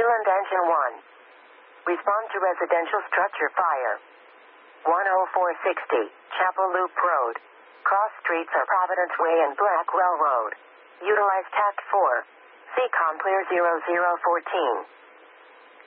Zealand Engine 1. Respond to residential structure fire. 10460, Chapel Loop Road. Cross streets are Providence Way and Blackwell Road. Utilize Tact 4. CCOM clear 0014.